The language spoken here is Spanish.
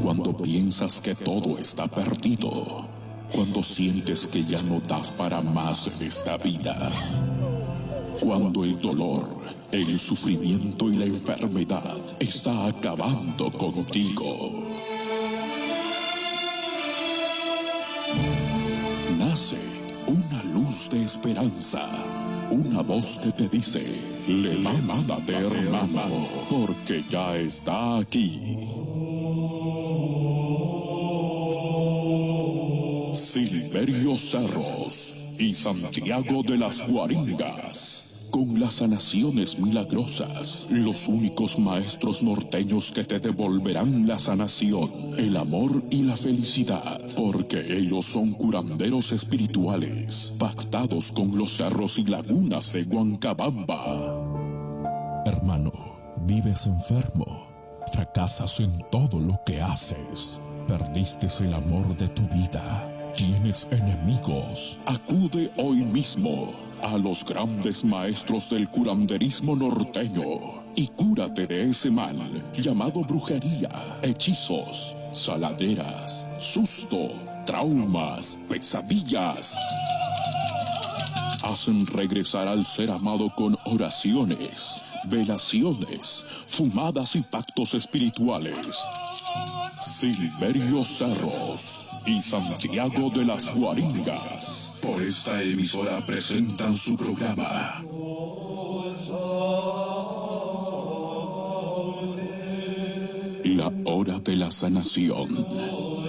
Cuando piensas que todo está perdido. Cuando sientes que ya no das para más en esta vida. Cuando el dolor, el sufrimiento y la enfermedad está acabando contigo. Nace una luz de esperanza. Una voz que te dice: levántate, hermano, porque ya está aquí. Silverio Cerros y Santiago de las Guaringas, con las sanaciones milagrosas, los únicos maestros norteños que te devolverán la sanación, el amor y la felicidad, porque ellos son curanderos espirituales, pactados con los cerros y lagunas de Huancabamba. Hermano, vives enfermo, fracasas en todo lo que haces, perdiste el amor de tu vida. ¿Tienes enemigos? Acude hoy mismo a los grandes maestros del curanderismo norteño y cúrate de ese mal llamado brujería, hechizos, saladeras, susto, traumas, pesadillas. Hacen regresar al ser amado con oraciones, velaciones, fumadas y pactos espirituales. Silverio Cerros y Santiago de las Guaringas, por esta emisora presentan su programa La Hora de la Sanación.